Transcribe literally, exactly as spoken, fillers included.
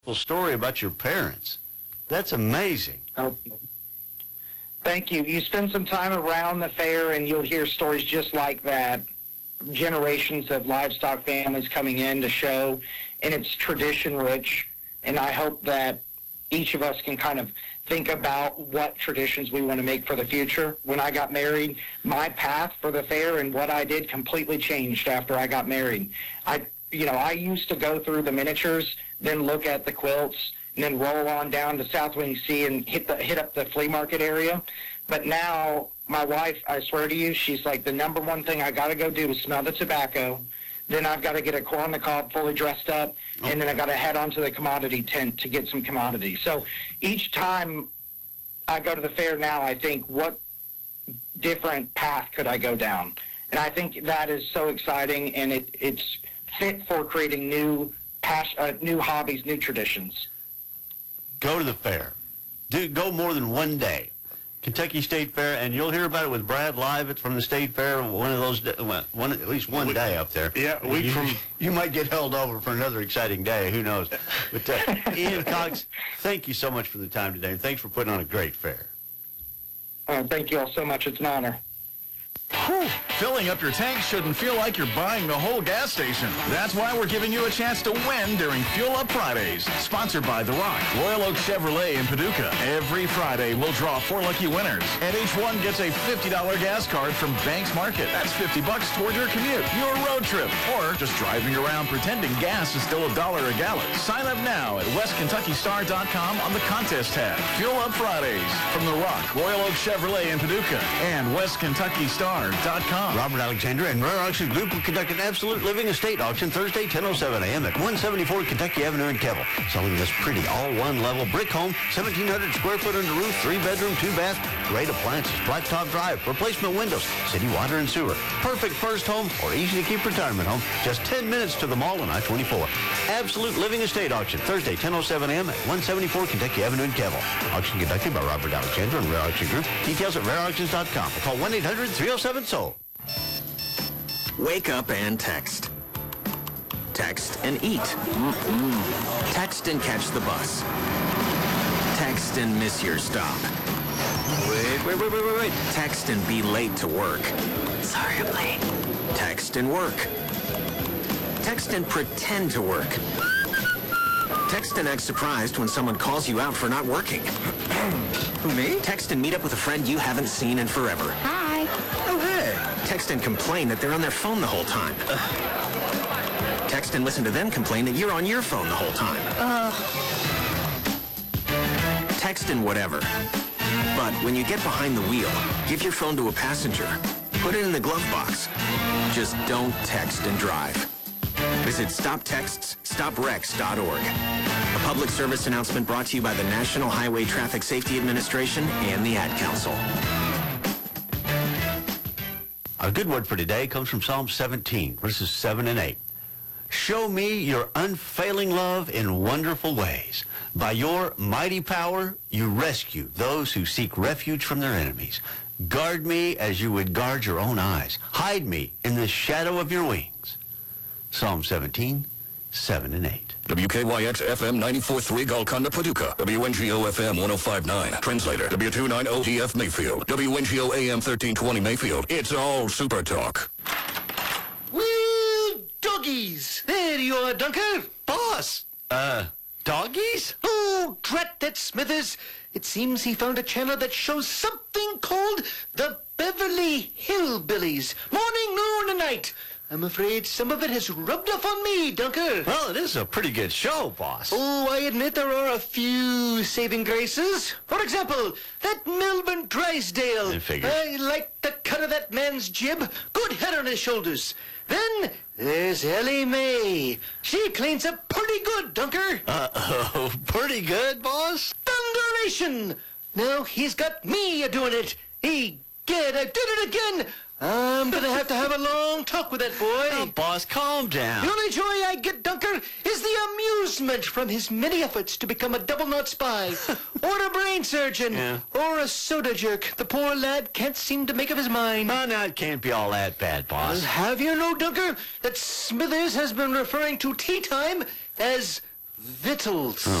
story about your parents. That's amazing. Oh, thank you. You spend some time around the fair and you'll hear stories just like that. Generations of livestock families coming in to show, and it's tradition rich. And I hope that each of us can kind of think about what traditions we want to make for the future. When I got married, my path for the fair and what I did completely changed after I got married. I, you know, I used to go through the miniatures, then look at the quilts, and then roll on down to South Wing Sea and hit the hit up the flea market area. But now, my wife, I swear to you, she's like, the number one thing I got to go do is smell the tobacco. Then I've got to get a corn on the cob fully dressed up, and then I got to head on to the commodity tent to get some commodities. So each time I go to the fair now, I think, what different path could I go down? And I think that is so exciting, and it, it's fit for creating new, pas- uh, new hobbies, new traditions. Go to the fair. Do go more than one day. Kentucky State Fair, and you'll hear about it with Brad live. It's from the State Fair. One of those, one at least one day up there. Yeah, a week you, from. You might get held over for another exciting day. Who knows? But uh, Ian Cox, thank you so much for the time today, and thanks for putting on a great fair. Oh, thank you all so much. It's an honor. Whew. Filling up your tank shouldn't feel like you're buying the whole gas station. That's why we're giving you a chance to win during Fuel Up Fridays. Sponsored by The Rock, Royal Oak Chevrolet in Paducah. Every Friday, we'll draw four lucky winners, and each one gets a fifty dollar gas card from Banks Market. That's fifty bucks toward your commute, your road trip, or just driving around pretending gas is still a dollar a gallon. Sign up now at west kentucky star dot com on the contest tab. Fuel Up Fridays from The Rock, Royal Oak Chevrolet in Paducah, and west kentucky star dot com. Robert Alexander and Rare Auction Group will conduct an absolute living estate auction Thursday, ten oh seven a.m. at one seventy-four Kentucky Avenue in Keble. Selling this pretty all-one-level brick home, seventeen hundred square foot under roof, three-bedroom, two-bath, great appliances, flat-top drive, replacement windows, city water and sewer. Perfect first home or easy-to-keep retirement home. Just ten minutes to the mall on I twenty-four. Absolute living estate auction Thursday, ten oh seven a.m. at one seventy-four Kentucky Avenue in Keble. Auction conducted by Robert Alexander and Rare Auction Group. Details at rare auctions dot com or call one eight hundred three oh seven S O L D. Wake up and text. Text and eat. Mm-mm. Text and catch the bus. Text and miss your stop. Wait, wait, wait, wait, wait, wait. Text and be late to work. Sorry, I'm late. Text and work. Text and pretend to work. Text and act surprised when someone calls you out for not working. Who, me? Text and meet up with a friend you haven't seen in forever. Hi. Oh, hey. Text and complain that they're on their phone the whole time. Uh. Text and listen to them complain that you're on your phone the whole time. Uh. Text and whatever. But when you get behind the wheel, give your phone to a passenger. Put it in the glove box. Just don't text and drive. Visit stop texts stop wrecks dot org. A public service announcement brought to you by the National Highway Traffic Safety Administration and the Ad Council. Our good word for today comes from Psalm seventeen, verses seven and eight. Show me your unfailing love in wonderful ways. By your mighty power, you rescue those who seek refuge from their enemies. Guard me as you would guard your own eyes. Hide me in the shadow of your wings. Psalm seventeen, seven and eight. W K Y X F M ninety-four point three Golconda, Paducah. W N G O F M one oh five point nine. Translator. W two ninety T F Mayfield. W N G O A M thirteen twenty Mayfield. It's all Super Talk. Well, doggies. There you are, Dunker. Boss, uh, doggies? Oh, drat that Smithers. It seems he found a channel that shows something called the Beverly Hillbillies. Morning, noon, and night. I'm afraid some of it has rubbed off on me, Dunker. Well, it is a pretty good show, boss. Oh, I admit there are a few saving graces. For example, that Melbourne Drysdale. I figured. I like the cut of that man's jib. Good head on his shoulders. Then there's Ellie Mae. She cleans up pretty good, Dunker. Uh-oh, pretty good, boss? Thunderation! Now he's got me a-doing it. Egad, I did it again. I'm going to have to have a long talk with that boy. Oh, boss, calm down. The only joy I get, Dunker, is the amusement from his many efforts to become a double-knot spy, or a brain surgeon, Yeah. or a soda jerk. The poor lad can't seem to make up his mind. No, no, it can't be all that bad, boss. Well, have you know, Dunker, that Smithers has been referring to tea time as Victuals.